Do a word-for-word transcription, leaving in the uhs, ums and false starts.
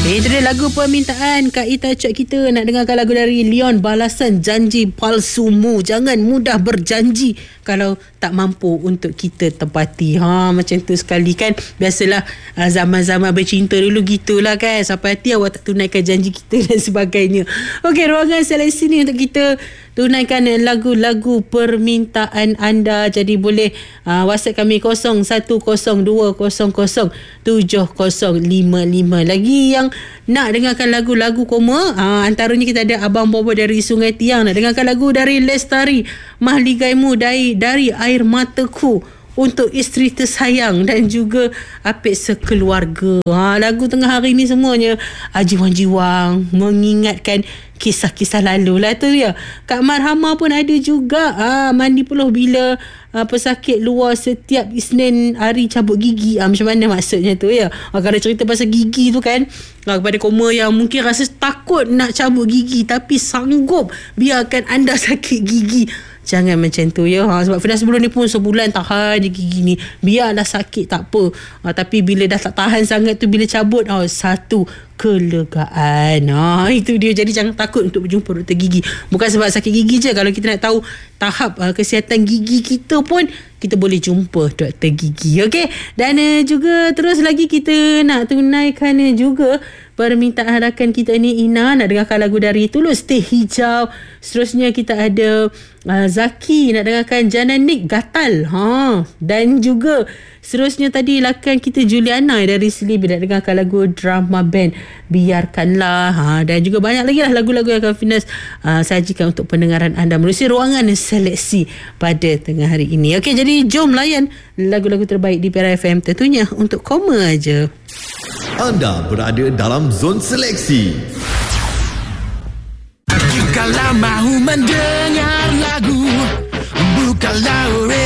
Eh, itu dia lagu permintaan Kak Ita Cak kita. Nak dengarkan lagu dari Leon, Balasan Janji Palsumu. Jangan mudah berjanji kalau tak mampu untuk kita tepati. Ha, macam tu sekali kan. Biasalah zaman-zaman bercinta dulu gitulah kan. Sampai hati awak tak tunaikan janji kita dan sebagainya. Okey, ruangan seleksi ni untuk kita tunaikan lagu-lagu permintaan anda. Jadi boleh uh, WhatsApp kami kosong satu kosong dua kosong kosong tujuh kosong lima lima. Lagi yang nak dengarkan lagu-lagu koma, uh, antaranya kita ada Abang Bobo dari Sungai Tiang. Nak dengarkan lagu dari Lestari, Mahligaimu dari, dari Air Mataku, untuk isteri tersayang dan juga apik sekeluarga. Ha, lagu tengah hari ni semuanya jiwang-jiwang, mengingatkan kisah-kisah lalu lah tu ya. Kak Marhama pun ada juga. Ha, mandi peluh bila ha, pesakit luar setiap Isnin hari cabut gigi. Ha, macam mana maksudnya tu ya? Ha, kalau cerita pasal gigi tu kan, ha, kepada koma yang mungkin rasa takut nak cabut gigi tapi sanggup biarkan anda sakit gigi. Jangan macam tu ya. Ha, sebab Fida sebelum ni pun sebulan tahan je gigi ni. Biarlah sakit tak apa. Ha, tapi bila dah tak tahan sangat tu, bila cabut, oh, satu kelegaan. Ha, itu dia. Jadi jangan takut untuk berjumpa doktor gigi. Bukan sebab sakit gigi je. Kalau kita nak tahu tahap uh, kesihatan gigi kita pun, kita boleh jumpa doktor gigi. Okey. Dan uh, juga terus lagi kita nak tunaikan uh, juga permintaan rakan kita ni, Ina nak dengarkan lagu dari Tulus, Teh Hijau. Seterusnya kita ada uh, Zaki nak dengarkan Jananik Gatal. Ha, dan juga seterusnya tadi rakan kita Juliana dari Selibir nak dengarkan lagu Drama Band Biarkanlah. Ha, dan juga banyak lagi lah lagu-lagu yang akan Finas uh, sajikan untuk pendengaran anda melalui ruangan seleksi pada tengah hari ini. Okey, jadi jom layan lagu-lagu terbaik di Perak F M, tentunya untuk koma aja. Anda berada dalam zon seleksi. Jikalau mahu mendengar lagu, bukalah